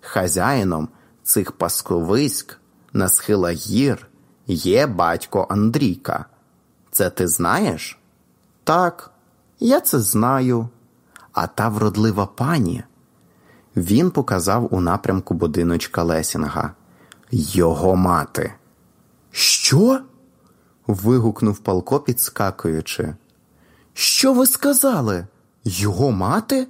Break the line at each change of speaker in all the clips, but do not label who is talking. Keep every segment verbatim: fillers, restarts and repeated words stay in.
Хазяїном цих пасковиськ на схилах гір є батько Андрійка. Це ти знаєш? Так, я це знаю. А та вродлива пані? Він показав у напрямку будиночка Лесінга. Його мати. Що? Вигукнув Палко, підскакуючи. Що ви сказали? Його мати?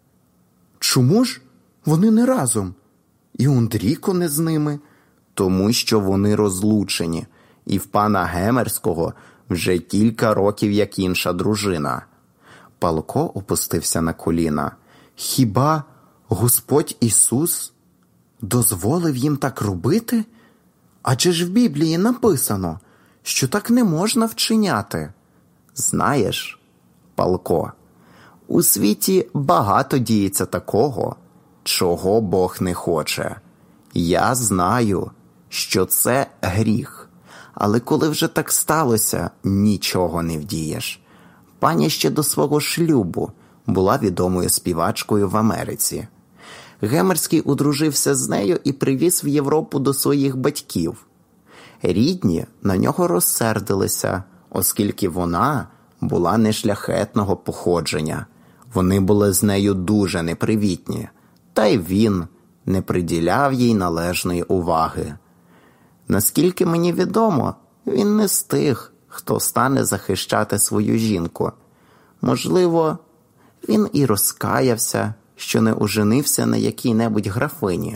Чому ж вони не разом? І Андрійко не з ними? Тому що вони розлучені, і в пана Гемерського вже кілька років як інша дружина. Палко опустився на коліна. Хіба Господь Ісус дозволив їм так робити? Адже ж в Біблії написано, що так не можна вчиняти. Знаєш, Палко, у світі багато діється такого, чого Бог не хоче. Я знаю, що це гріх, але коли вже так сталося, нічого не вдієш. Пані ще до свого шлюбу була відомою співачкою в Америці. Гемерський одружився з нею і привіз в Європу до своїх батьків. Рідні на нього розсердилися, оскільки вона була нешляхетного походження. Вони були з нею дуже непривітні, та й він не приділяв їй належної уваги. Наскільки мені відомо, він не з тих, хто стане захищати свою жінку. Можливо, він і розкаявся, що не оженився на якій-небудь графині.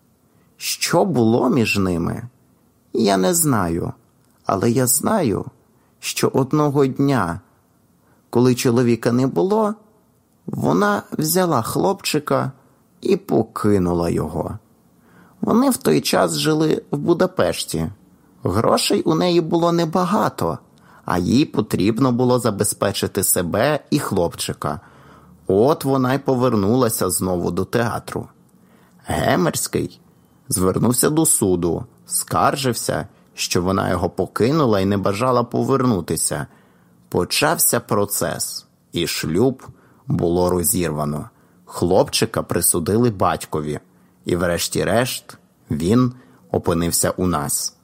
Що було між ними? Я не знаю, але я знаю, що одного дня, коли чоловіка не було, вона взяла хлопчика і покинула його. Вони в той час жили в Будапешті. Грошей у неї було небагато, а їй потрібно було забезпечити себе і хлопчика. От вона й повернулася знову до театру. Гемерський звернувся до суду, скаржився, що вона його покинула і не бажала повернутися. Почався процес, і шлюб було розірвано. Хлопчика присудили батькові, і врешті-решт він опинився у нас.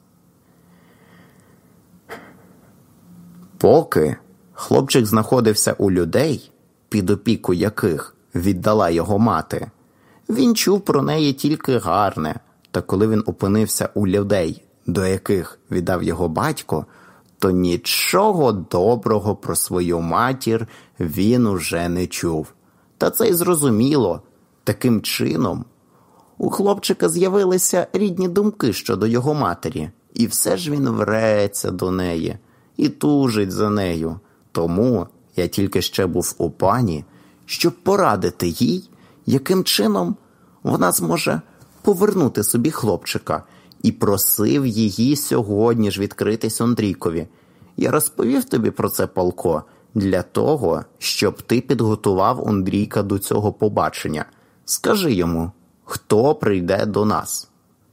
Поки хлопчик знаходився у людей, під опіку яких віддала його мати, він чув про неї тільки гарне, та коли він опинився у людей, до яких віддав його батько, то нічого доброго про свою матір він уже не чув. Та це й зрозуміло. Таким чином, у хлопчика з'явилися рідні думки щодо його матері, і все ж він вреться до неї і тужить за нею. Тому я тільки ще був у пані, щоб порадити їй, яким чином вона зможе повернути собі хлопчика, і просив її сьогодні ж відкритись Андрійкові. Я розповів тобі про це, Палко, для того, щоб ти підготував Андрійка до цього побачення. Скажи йому, хто прийде до нас.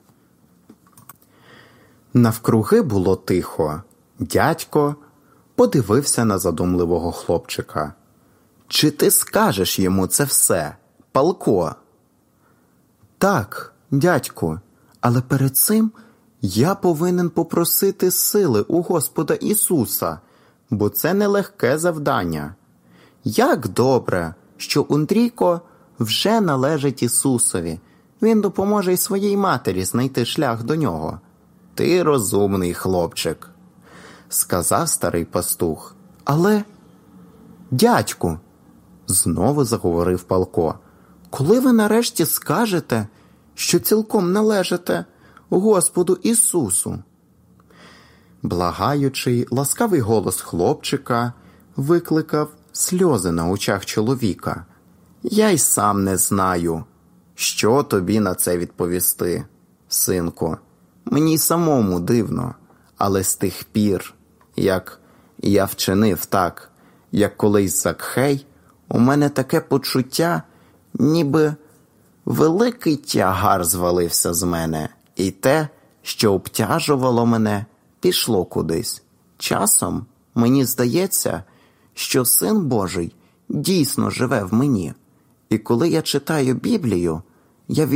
Навкруги було тихо. Дядько подивився на задумливого хлопчика. Чи ти скажеш йому це все, Палко? Так, дядьку, але перед цим я повинен попросити сили у Господа Ісуса, бо це нелегке завдання. Як добре, що Андрійко вже належить Ісусові. Він допоможе й своїй матері знайти шлях до нього. Ти розумний хлопчик, сказав старий пастух. Але, дядьку, знову заговорив Палко, коли ви нарешті скажете, що цілком належите Господу Ісусу? Благаючий, ласкавий голос хлопчика викликав сльози на очах чоловіка. Я й сам не знаю, що тобі на це відповісти, синку. Мені самому дивно, але з тих пір, як я вчинив так, як колись Закхей, у мене таке почуття, ніби великий тягар звалився з мене, і те, що обтяжувало мене, пішло кудись. Часом мені здається, що Син Божий дійсно живе в мені. І коли я читаю Біблію, я